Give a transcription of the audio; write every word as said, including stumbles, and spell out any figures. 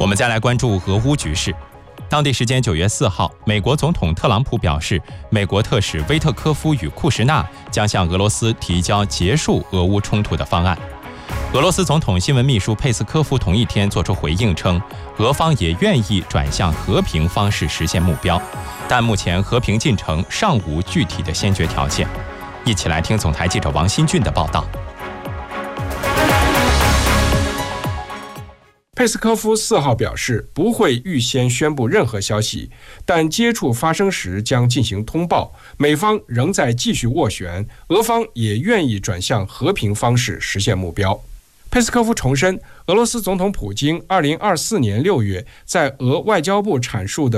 我们再来关注俄乌局势。当地时间九月四号，美国总统特朗普表示，美国特使威特科夫与库什纳将向俄罗斯提交结束俄乌冲突的方案。俄罗斯总统新闻秘书佩斯科夫同一天作出回应称，俄方也愿意转向和平方式实现目标，但目前和平进程尚无具体的先决条件。一起来听总台记者王新俊的报道。 佩斯科夫四号表示，不会预先宣布任何消息，但接触发生时将进行通报。美方仍在继续斡旋，俄方也愿意转向和平方式实现目标。佩斯科夫重申，俄罗斯总统普京二零二四年六月在俄外交部阐述的